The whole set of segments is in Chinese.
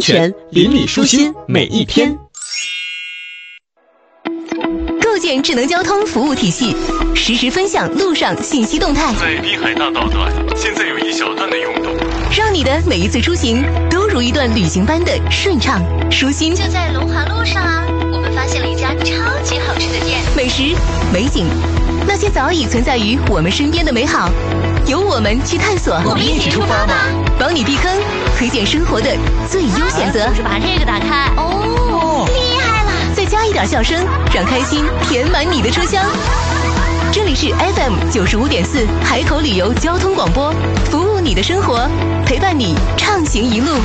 全，邻里舒心每一天。 构建智能交通服务体系，实时分享路上信息动态。 在滨海大道段，现在有一小段的拥堵， 让你的每一次出行都如一段旅行般的顺畅舒心。 就在龙华路上啊，我们发现了一家超级好吃的店， 美食、美景，那些早已存在于我们身边的美好，由我们去探索。 我们一起出发吧， 帮你避坑，推荐生活的最优选择。 就是把这个打开。哦，厉害了！ 再加一点笑声，让开心填满你的车厢。这里是 FM95.4海口旅游交通广播，服务你的生活，陪伴你畅行一路。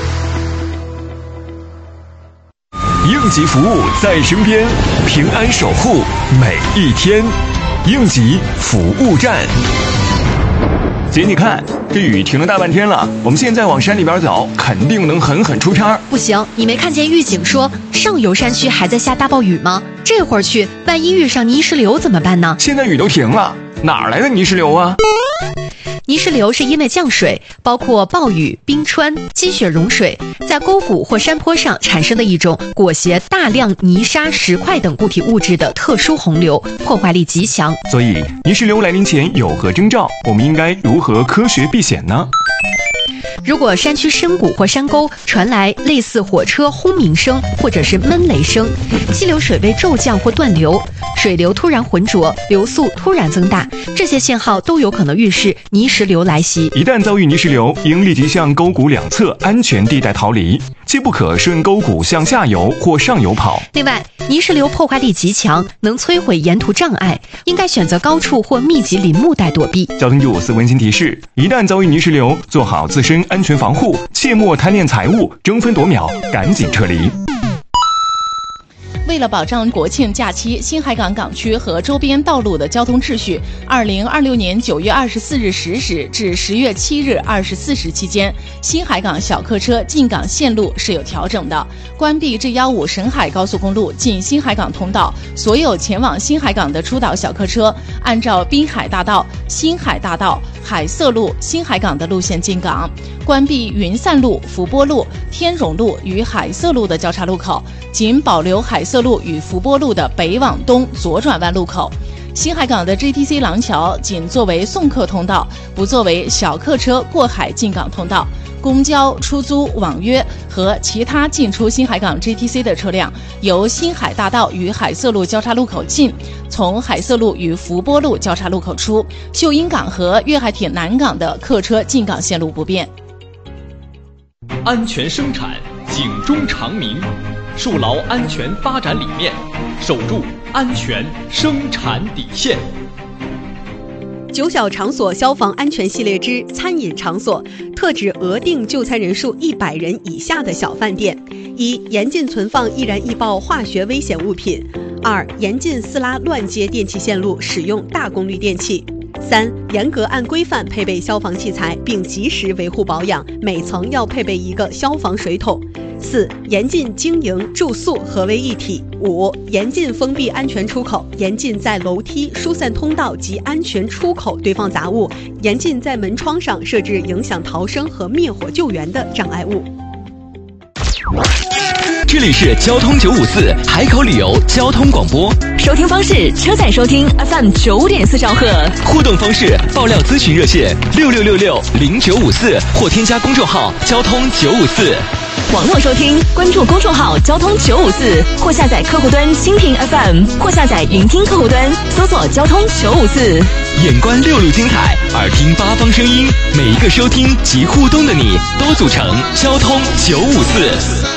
应急服务在身边，平安守护每一天。应急服务站。姐，你看这雨停了大半天了，我们现在往山里边走，肯定能狠狠出差。 不行，你没看见预警说上游山区还在下大暴雨吗？这会儿去，万一遇上泥石流怎么办呢？ 现在雨都停了，哪儿来的泥石流啊？ 泥石流是因为降水，包括暴雨、冰川、积雪融水，在沟谷或山坡上产生的一种裹挟大量泥沙、石块等固体物质的特殊洪流，破坏力极强。 所以泥石流来临前有何征兆？我们应该如何科学避险呢？ 如果山区深谷或山沟传来类似火车轰鸣声或者是闷雷声，溪流水位骤降或断流，水流突然浑浊，流速突然增大，这些信号都有可能预示泥石流来袭。 一旦遭遇泥石流，应立即向沟谷两侧安全地带逃离，切不可顺沟谷向下游或上游跑。 另外，泥石流破坏力极强，能摧毁沿途障碍，应该选择高处或密集林木带躲避。 交通954温馨提示：一旦遭遇泥石流，做好自身安全防护，切莫贪恋财物，争分夺秒，赶紧撤离。 为了保障国庆假期新海港港区和周边道路的交通秩序，2026年9月24日10时至10月7日24时期间，新海港小客车进港线路是有调整的。关闭G15沈海高速公路进新海港通道，所有前往新海港的出岛小客车按照滨海大道、新海大道、海色路、新海港的路线进港。关闭云散路、福波路、天荣路与海色路的交叉路口，仅保留海色路与福波路的北往东左转弯路口。新海港的 GTC 廊桥仅作为送客通道，不作为小客车过海进港通道。公交、出租、网约和其他进出新海港 GTC 的车辆，由新海大道与海色路交叉路口进，从海色路与福波路交叉路口出。秀英港和粤海铁南港的客车进港线路不变。 安全生产，警钟长鸣，树牢安全发展理念，守住安全生产底线。 9小场所消防安全系列之餐饮场所，特指额定就餐人数100人以下的小饭店。1、严禁存放易燃易爆化学危险物品。2、严禁私拉乱接电气线路，使用大功率电器。3、严格按规范配备消防器材，并及时维护保养，每层要配备一个消防水桶。4、严禁经营、住宿合为一体。5、严禁封闭安全出口，严禁在楼梯、疏散通道及安全出口堆放杂物，严禁在门窗上设置影响逃生和灭火救援的障碍物。 这里是交通954海口旅游交通广播， 收听方式：车载收听 FM9.4兆赫， 互动方式：爆料咨询热线66660954或添加公众号交通954。 网络收听，关注公众号交通954，或下载客户端蜻蜓 FM， 或下载云听客户端，搜索交通954。 眼观6路精彩，耳听8方声音，每一个收听及互动的你，都组成交通954。